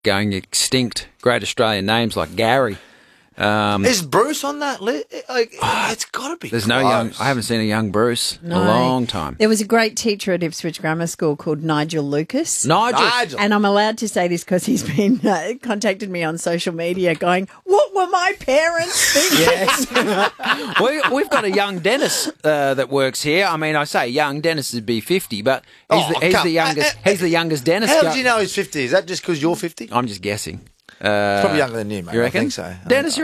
going extinct great Australian names like Gary. Is Bruce on that list? It's got to be. There's close. no young. I haven't seen a young Bruce in a long time. There was a great teacher at Ipswich Grammar School called Nigel Lucas. Nigel. And I'm allowed to say this because he's been contacted me on social media going, what were my parents thinking? Yes. We've got a young Dennis that works here. I mean, I say young. Dennis would be 50, but he's the youngest. He's the youngest Dennis. How did you know he's 50? Is that just because you're 50? I'm just guessing. He's probably younger than you, mate. You reckon? I think so. Dennis,